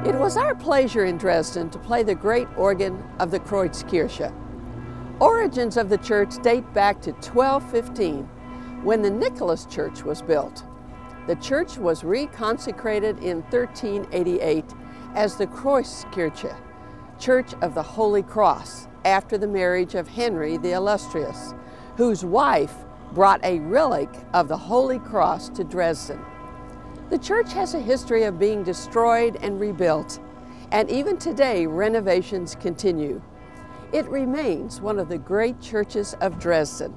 It was our pleasure in Dresden to play the great organ of the Kreuzkirche. Origins of the church date back to 1215, when the Nicholas Church was built. The church was reconsecrated in 1388 as the Kreuzkirche, Church of the Holy Cross, after the marriage of Henry the Illustrious, whose wife brought a relic of the Holy Cross to Dresden. The church has a history of being destroyed and rebuilt, and even today renovations continue. It remains one of the great churches of Dresden.